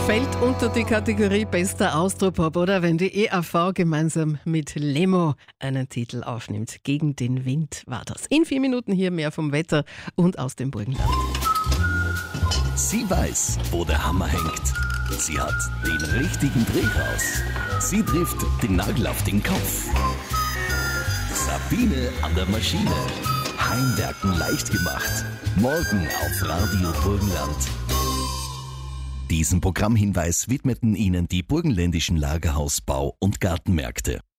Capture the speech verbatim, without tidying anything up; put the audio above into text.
Fällt unter die Kategorie bester Austropop, oder? Wenn die E A V gemeinsam mit Lemo einen Titel aufnimmt. Gegen den Wind war das. In vier Minuten hier mehr vom Wetter und aus dem Burgenland. Sie weiß, wo der Hammer hängt. Sie hat den richtigen Drehraus. Sie trifft den Nagel auf den Kopf. Sabine an der Maschine. Heimwerken leicht gemacht. Morgen auf Radio Burgenland. Diesen Programmhinweis widmeten Ihnen die burgenländischen Lagerhaus-, Bau- und Gartenmärkte.